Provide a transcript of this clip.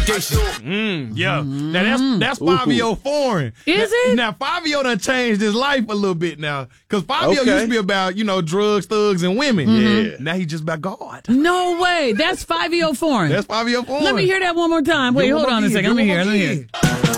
Yeah. Now that's Fabio foreign. Is it? Now Fabio done changed his life a little bit now. Because Fabio used to be about, drugs, thugs, and women. Yeah. Now he's just about God. No way. That's Fabio foreign. That's Fabio foreign. Let me hear that one more time. Wait, hold on a second. Let me hear.